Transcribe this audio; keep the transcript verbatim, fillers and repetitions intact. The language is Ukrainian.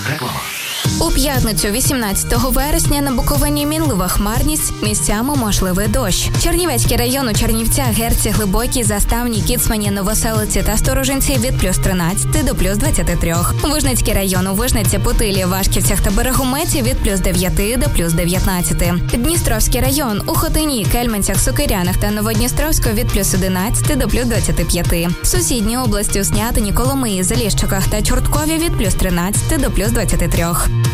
Реклама. У п'ятницю вісімнадцятого вересня на Буковині мінлива хмарність, місцями можливий дощ. Чернівецький район у Чернівцях, Герці, Глибокій, Заставній, Кіцмані, Новоселиці та Сторожинці від плюс тринадцяти до плюс двадцяти трьох. Вижницький район у Вижниці, Путилі, Вашківцях та Берегометі від плюс дев'яти до плюс дев'ятнадцяти. Дністровський район у Хотині, Кельменцях, Сокирянах та Новодністровську від плюс одинадцяти до плюс двадцяти п'яти. Сусідні області у Снятині, Коломиї, Заліщиках та Чорткові від плюс тринадцяти до плюс двадцяти трьох.